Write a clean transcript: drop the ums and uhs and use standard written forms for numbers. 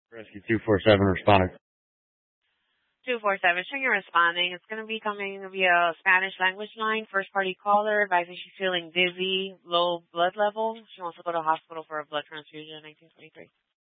Rescue 247 responding. 247, you're responding. It's going to be coming via Spanish language line. First party caller advising she's feeling dizzy, low blood level. She wants to go to the hospital for a blood transfusion in 1923.